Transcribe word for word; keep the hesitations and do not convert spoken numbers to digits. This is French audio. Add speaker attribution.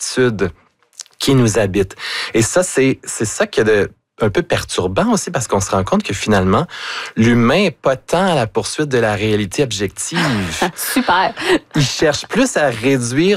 Speaker 1: certitude qui nous habite. Et ça, c'est, c'est ça qui est de, un peu perturbant aussi, parce qu'on se rend compte que finalement, l'humain n'est pas tant à la poursuite de la réalité objective.
Speaker 2: Super!
Speaker 1: Il cherche plus à réduire